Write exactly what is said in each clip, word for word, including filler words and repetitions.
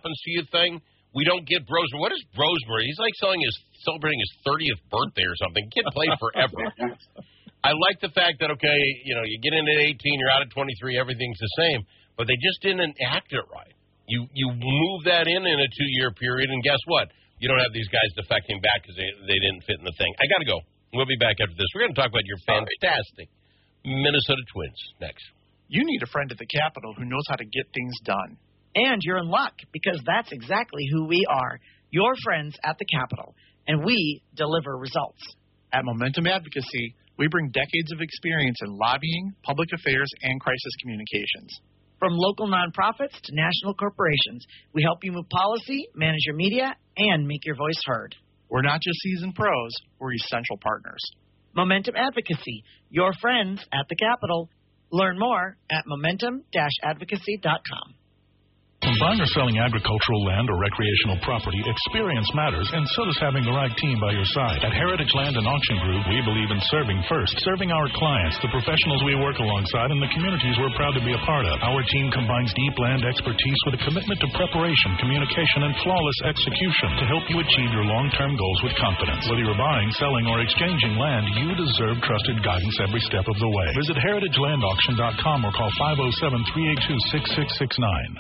happens to you thing. We don't get Brosmer. What is Brosmer? He's like selling his, celebrating his thirtieth birthday or something. Kid played forever. I like the fact that, okay, you know, you get in at eighteen, you're out at twenty-three, everything's the same. But they just didn't act it right. You you move that in in a two-year period, and guess what? You don't have these guys defecting back because they, they didn't fit in the thing. I got to go. We'll be back after this. We're going to talk about your fantastic Minnesota Twins next. You need a friend at the Capitol who knows how to get things done. And you're in luck, because that's exactly who we are, your friends at the Capitol, and we deliver results. At Momentum Advocacy, we bring decades of experience in lobbying, public affairs, and crisis communications. From local nonprofits to national corporations, we help you move policy, manage your media, and make your voice heard. We're not just seasoned pros, we're essential partners. Momentum Advocacy, your friends at the Capitol. Learn more at momentum dash advocacy dot com. When buying or selling agricultural land or recreational property, experience matters, and so does having the right team by your side. At Heritage Land and Auction Group, we believe in serving first, serving our clients, the professionals we work alongside, and the communities we're proud to be a part of. Our team combines deep land expertise with a commitment to preparation, communication, and flawless execution to help you achieve your long-term goals with confidence. Whether you're buying, selling, or exchanging land, you deserve trusted guidance every step of the way. Visit heritage land auction dot com or call five oh seven, three eight two, six six six nine.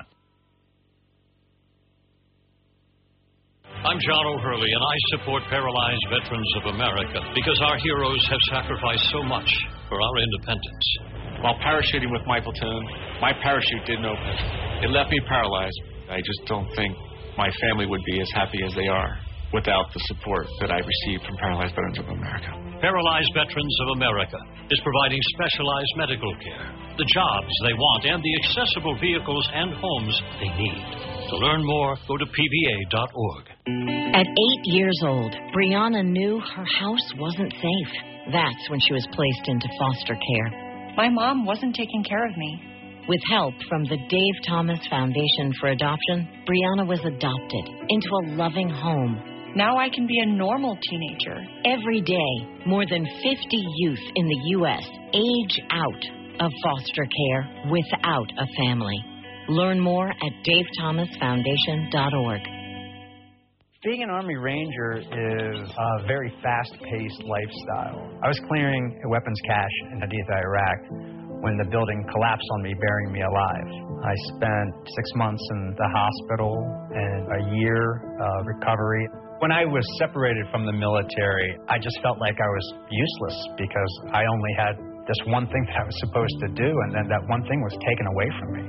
I'm John O'Hurley, and I support Paralyzed Veterans of America because our heroes have sacrificed so much for our independence. While parachuting with my platoon, my parachute didn't open. It left me paralyzed. I just don't think my family would be as happy as they are without the support that I received from Paralyzed Veterans of America. Paralyzed Veterans of America is providing specialized medical care, the jobs they want, and the accessible vehicles and homes they need. To learn more, go to P V A dot org. At eight years old, Brianna knew her house wasn't safe. That's when she was placed into foster care. My mom wasn't taking care of me. With help from the Dave Thomas Foundation for Adoption, Brianna was adopted into a loving home. Now I can be a normal teenager. Every day, more than fifty youth in the U S age out of foster care without a family. Learn more at dave thomas foundation dot org. Being an Army Ranger is a very fast-paced lifestyle. I was clearing a weapons cache in Haditha, Iraq, when the building collapsed on me, burying me alive. I spent six months in the hospital and a year of recovery. When I was separated from the military, I just felt like I was useless because I only had this one thing that I was supposed to do, and then that one thing was taken away from me.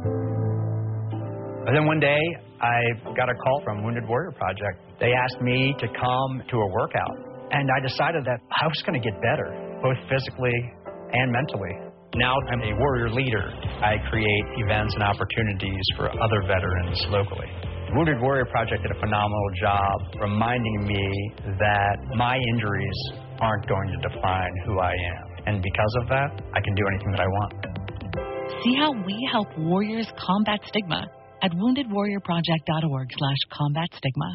And then one day, I got a call from Wounded Warrior Project. They asked me to come to a workout, and I decided that I was going to get better, both physically and mentally. Now I'm a warrior leader. I create events and opportunities for other veterans locally. Wounded Warrior Project did a phenomenal job reminding me that my injuries aren't going to define who I am. And because of that, I can do anything that I want. See how we help warriors combat stigma at wounded warrior project dot org slash combat stigma.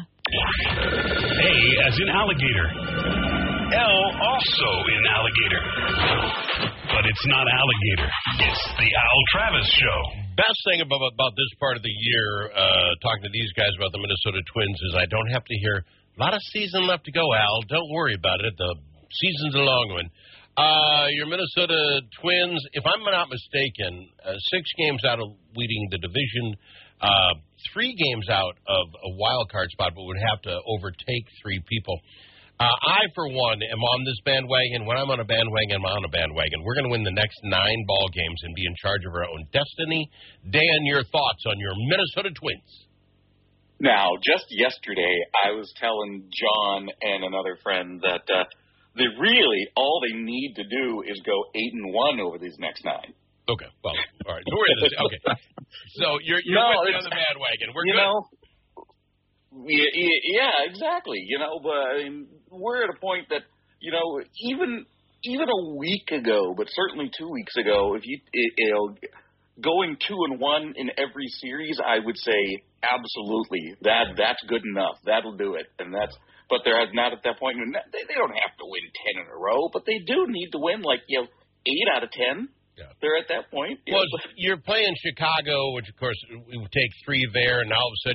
A as in alligator. L also in alligator. But it's not alligator. It's the Al Travis Show. Best thing about, about this part of the year, uh, talking to these guys about the Minnesota Twins, is I don't have to hear, a lot of season left to go, Al. Don't worry about it. The season's a long one. Uh, your Minnesota Twins, if I'm not mistaken, uh, six games out of leading the division, uh, three games out of a wild card spot, but would have to overtake three people. Uh, I, for one, am on this bandwagon. When I'm on a bandwagon, I'm on a bandwagon. We're going to win the next nine ball games and be in charge of our own destiny. Dan, your thoughts on your Minnesota Twins? Now, just yesterday, I was telling John and another friend that uh, they really, all they need to do is go eight and one over these next nine. Okay, well, all right. So we're in this. Okay, so you're you're no, with me on the bandwagon. We're you good. know, yeah, yeah, exactly. You know, but I mean, we're at a point that you know, even even a week ago, but certainly two weeks ago, if you you know, going two and one in every series, I would say absolutely that that's good enough. That'll do it, and that's. But they're not at that point. They they don't have to win ten in a row, but they do need to win like you know eight out of ten. Yeah. They're at that point. Well, you're playing Chicago, which, of course, we would take three there, and all of a sudden